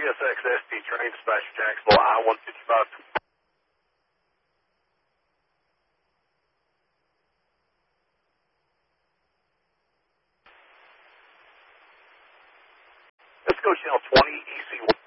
CSX ST train dispatcher Jacksonville, I-155. Let's go channel 20, EC1.